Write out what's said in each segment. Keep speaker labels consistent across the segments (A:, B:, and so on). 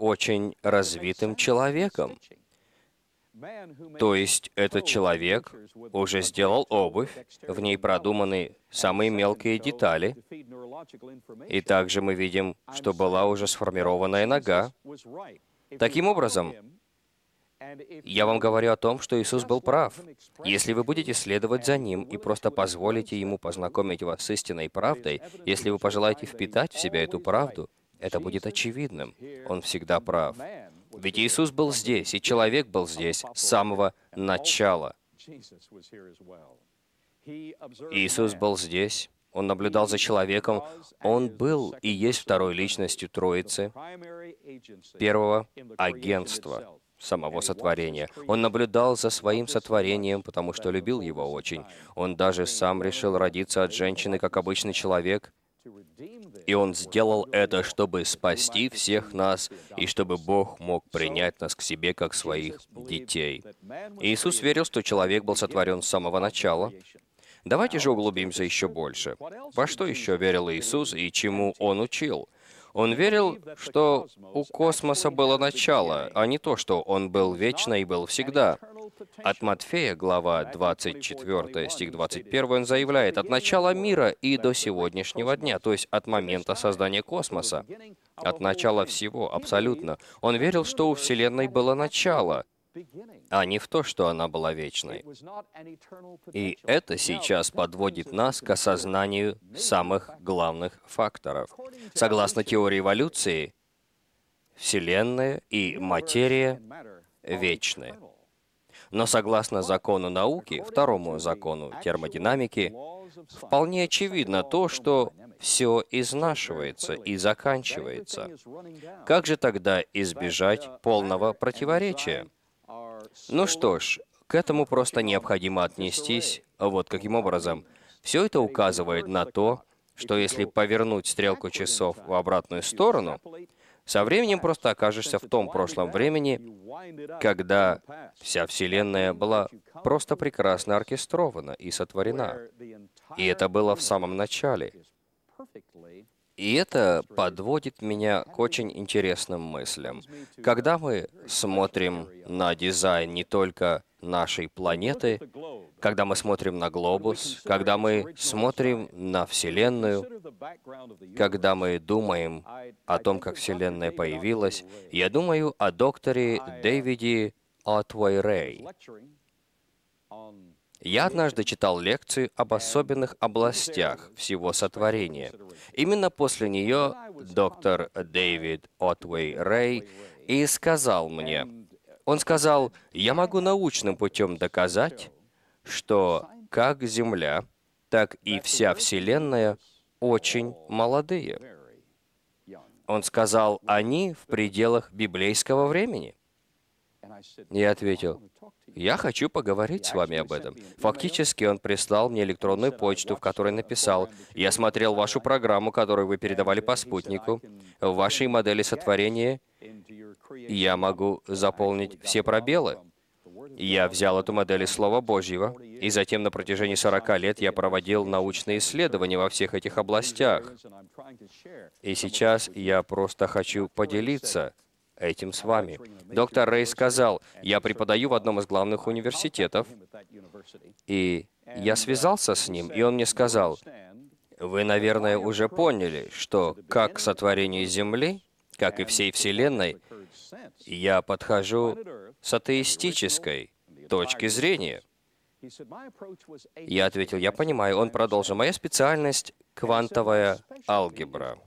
A: очень развитым человеком. То есть этот человек уже сделал обувь, в ней продуманы самые мелкие детали, и также мы видим, что была уже сформированная нога. Таким образом, я вам говорю о том, что Иисус был прав. Если вы будете следовать за Ним и просто позволите Ему познакомить вас с истинной правдой, если вы пожелаете впитать в себя эту правду, это будет очевидным. Он всегда прав. Ведь Иисус был здесь, и человек был здесь с самого начала. Иисус был здесь, Он наблюдал за человеком, Он был и есть второй личностью Троицы, первого агентства самого сотворения. Он наблюдал за своим сотворением, потому что любил его очень. Он даже сам решил родиться от женщины, как обычный человек, и Он сделал это, чтобы спасти всех нас, и чтобы Бог мог принять нас к себе, как своих детей. Иисус верил, что человек был сотворен с самого начала. Давайте же углубимся еще больше. Во что еще верил Иисус и чему Он учил? Он верил, что у космоса было начало, а не то, что он был вечно и был всегда. От Матфея, глава 24, стих 21, он заявляет: «От начала мира и до сегодняшнего дня», то есть от момента создания космоса, от начала всего, абсолютно. Он верил, что у Вселенной было начало, а не в то, что она была вечной. И это сейчас подводит нас к осознанию самых главных факторов. Согласно теории эволюции, Вселенная и материя вечны. Но согласно закону науки, второму закону термодинамики, вполне очевидно то, что все изнашивается и заканчивается. Как же тогда избежать полного противоречия? Ну что ж, к этому просто необходимо отнестись вот каким образом. Все это указывает на то, что если повернуть стрелку часов в обратную сторону, со временем просто окажешься в том прошлом времени, когда вся Вселенная была просто прекрасно оркестрована и сотворена. И это было в самом начале. И это подводит меня к очень интересным мыслям. Когда мы смотрим на дизайн не только нашей планеты, когда мы смотрим на глобус, когда мы смотрим на Вселенную, когда мы думаем о том, как Вселенная появилась, я думаю о докторе Дэвиде Отвей Рэй. Я однажды читал лекцию об особенных областях всего сотворения. Именно после нее доктор Дэвид Отвей Рэй и сказал мне, он сказал: «Я могу научным путем доказать, что как Земля, так и вся Вселенная очень молодые». Он сказал: «Они в пределах библейского времени». Я ответил: «Я хочу поговорить с вами об этом». Фактически, он прислал мне электронную почту, в которой написал: «Я смотрел вашу программу, которую вы передавали по спутнику. В вашей модели сотворения я могу заполнить все пробелы». Я взял эту модель из Слова Божьего, и затем на протяжении 40 лет я проводил научные исследования во всех этих областях. И сейчас я просто хочу поделиться этим с вами. Доктор Рэй сказал: «Я преподаю в одном из главных университетов», и я связался с ним, и он мне сказал: «Вы, наверное, уже поняли, что как сотворение Земли, как и всей Вселенной, я подхожу с атеистической точки зрения». Я ответил: «Я понимаю». Он продолжил: «Моя специальность — квантовая алгебра».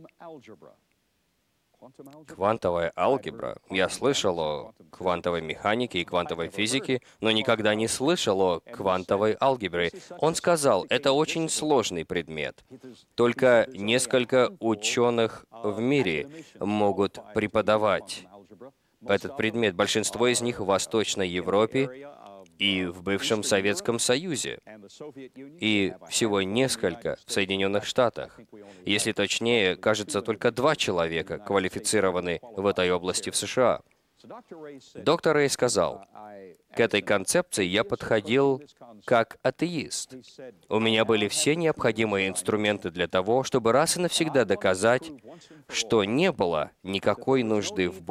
A: Квантовая алгебра. Я слышал о квантовой механике и квантовой физике, но никогда не слышал о квантовой алгебре. Он сказал: «Это очень сложный предмет. Только несколько ученых в мире могут преподавать этот предмет. Большинство из них в Восточной Европе и в бывшем Советском Союзе, и всего несколько в Соединенных Штатах. Если точнее, кажется, только 2 человека квалифицированы в этой области в США». Доктор Рэй сказал: «К этой концепции я подходил как атеист. У меня были все необходимые инструменты для того, чтобы раз и навсегда доказать, что не было никакой нужды в